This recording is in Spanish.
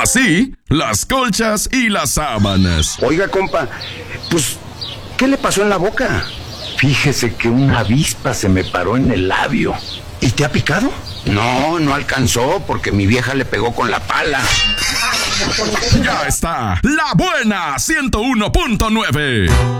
sí, las colchas y las sábanas. Oiga, compa, pues, ¿qué le pasó en la boca? Fíjese que una avispa se me paró en el labio. ¿Y te ha picado? No, no alcanzó porque mi vieja le pegó con la pala. Ya está, La Buena 101.9.